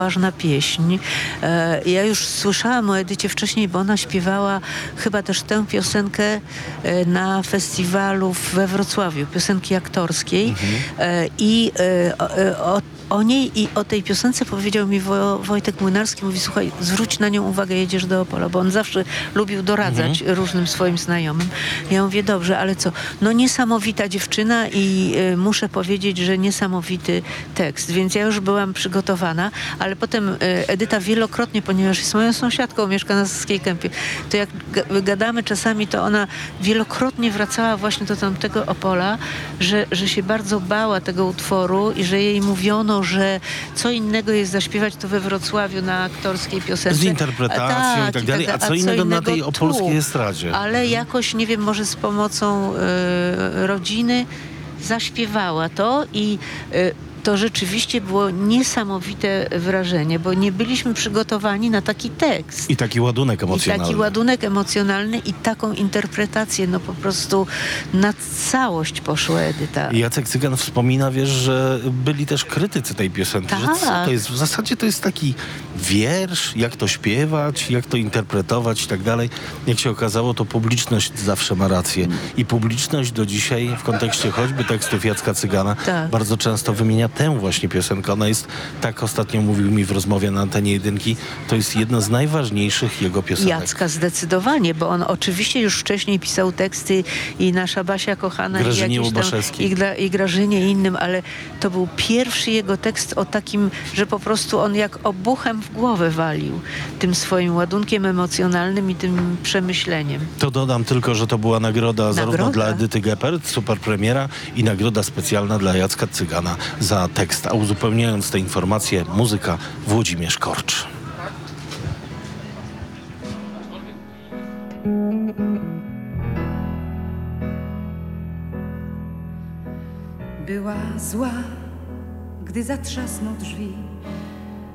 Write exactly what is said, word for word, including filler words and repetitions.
ważna pieśń. E, ja już słyszałam o Edycie wcześniej, bo ona śpiewała chyba też tę piosenkę e, na festiwalu we Wrocławiu, piosenki aktorskiej. Mhm. E, I e, o, o, o niej i o tej piosence powiedział mi Wo, Wojtek Młynarski, mówi: słuchaj, zwróć na nią uwagę, jedziesz do Opola, bo on zawsze lubił doradzać mhm. różnym swoim znajomym. Ja mówię: dobrze, ale co? No niesamowita dziewczyna i e, muszę powiedzieć, że niesamowity tekst, więc ja już byłam przygotowana, ale potem Edyta wielokrotnie, ponieważ jest moją sąsiadką, mieszka na Saskiej Kępie, to jak gadamy czasami, to ona wielokrotnie wracała właśnie do tamtego Opola, że, że się bardzo bała tego utworu i że jej mówiono, że co innego jest zaśpiewać to we Wrocławiu na aktorskiej piosence. Z interpretacją a, tak, i tak dalej, a, a co, co innego, innego na tej opolskiej estradzie. Ale mhm. jakoś, nie wiem, może z pomocą y, rodziny zaśpiewała to i y, to rzeczywiście było niesamowite wrażenie, bo nie byliśmy przygotowani na taki tekst. I taki ładunek emocjonalny. I taki ładunek emocjonalny i taką interpretację, no po prostu na całość poszła Edyta. Jacek Cygan wspomina, wiesz, że byli też krytycy tej piosenki, tak. że co to jest, w zasadzie to jest taki wiersz, jak to śpiewać, jak to interpretować i tak dalej. Jak się okazało, to publiczność zawsze ma rację. I publiczność do dzisiaj w kontekście choćby tekstów Jacka Cygana tak. bardzo często wymienia tę właśnie piosenkę. Ona jest, tak ostatnio mówił mi w rozmowie na antenie jedynki, to jest jedna z najważniejszych jego piosenek. Jacka zdecydowanie, bo on oczywiście już wcześniej pisał teksty i Nasza Basia kochana Grażynie i, tam, i, Gra, i Grażynie i innym, ale to był pierwszy jego tekst o takim, że po prostu on jak obuchem w głowę walił tym swoim ładunkiem emocjonalnym i tym przemyśleniem. To dodam tylko, że to była nagroda, nagroda? zarówno dla Edyty Geppert, super premiera, i nagroda specjalna dla Jacka Cygana za tekst. A uzupełniając te informacje, muzyka Włodzimierz Korcz. Była zła, gdy zatrzasnął drzwi.